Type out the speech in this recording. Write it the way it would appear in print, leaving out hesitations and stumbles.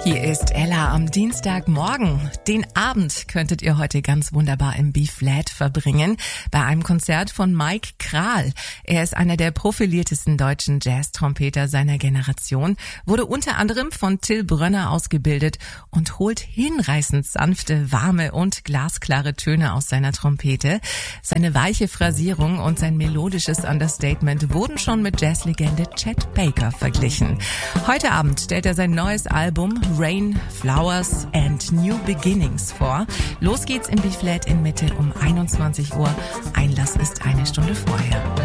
Hier ist Ella am Dienstagmorgen. Den Abend könntet ihr heute ganz wunderbar im B-Flat verbringen, bei einem Konzert von Mike Krahl. Er ist einer der profiliertesten deutschen Jazz-Trompeter seiner Generation, wurde unter anderem von Till Brönner ausgebildet und holt hinreißend sanfte, warme und glasklare Töne aus seiner Trompete. Seine weiche Phrasierung und sein melodisches Understatement wurden schon mit Jazzlegende Chet Baker verglichen. Heute Abend stellt er sein neues Album Rain, Flowers and New Beginnings vor. Los geht's im B-Flat in Mitte um 21 Uhr. Einlass ist eine Stunde vorher.